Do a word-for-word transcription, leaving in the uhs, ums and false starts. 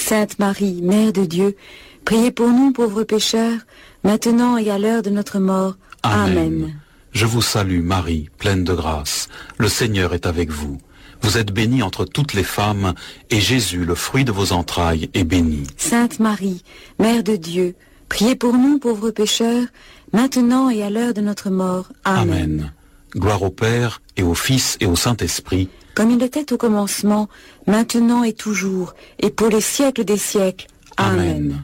Sainte Marie, Mère de Dieu, priez pour nous pauvres pécheurs, maintenant et à l'heure de notre mort. Amen. Amen. Je vous salue Marie, pleine de grâce. Le Seigneur est avec vous. Vous êtes bénie entre toutes les femmes, et Jésus, le fruit de vos entrailles, est béni. Sainte Marie, Mère de Dieu, priez pour nous pauvres pécheurs, maintenant et à l'heure de notre mort. Amen. Amen. Gloire au Père, et au Fils, et au Saint-Esprit, comme il était au commencement, maintenant et toujours, et pour les siècles des siècles. Amen. Amen.